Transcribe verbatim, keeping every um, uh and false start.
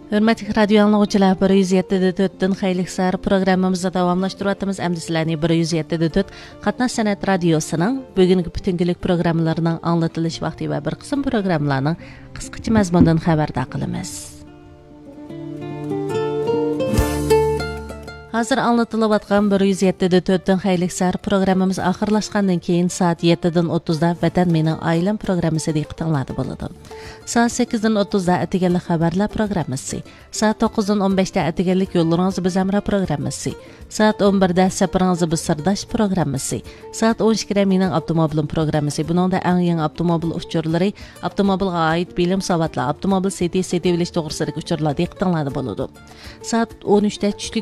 Hörmətli radio anlıqçılar, bir yüz yeddi nöqta to'rtdan xeyirlik səhər proqramımızı davamlaşdırıyatımız. Əmdi sizlərni bir yüz yeddi nöqta to'rt Qatnaş Sənət Radiosu'nun bugünkü bütün günlük proqramlarının anlatılış vaxtı və bir qism proqramlarının qısqacha məzmundan xəbərdar qılımız. Hazır anlatılayotgan bir yüz yeddi nöqta to'rtdan xeyirlik səhər proqramımız axırlaşqandan keyin saat yeddidən o'ttizda Vatan Mening Oilam proqramısı diqqətinizdə болады. Saat sekkizdən o'ttizda Atiganlik xabarlar proqramısı, saat to'qqizdan o'n beshda Atiganlik yo'llaringiz biz amra proqramısı, saat o'n birda Safaringiz biz sirdosh proqramısı, saat o'n ikkida Mening avtomobilim proqramısı. Buningda eng yangi avtomobil uchurlari, avtomobilga oid bilim savatlar, avtomobil seti seti bilish to'g'risidagi uchurlar diqqətinizdə болады. Saat o'n uchda tushlik